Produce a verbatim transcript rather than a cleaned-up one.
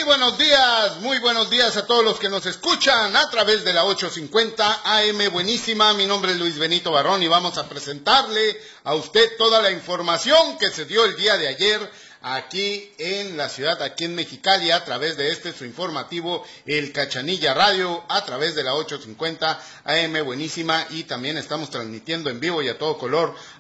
buenos días, muy buenos días a todos los que nos escuchan a través de la ochocientos cincuenta A M Buenísima. Mi nombre es Luis Benito Barrón y vamos a presentarle a usted toda la información que se dio el día de ayer aquí en la ciudad, aquí en Mexicali, a través de este su informativo, El Cachanilla Radio, a través de la ochocientos cincuenta A M Buenísima, y también estamos transmitiendo en vivo y a todo color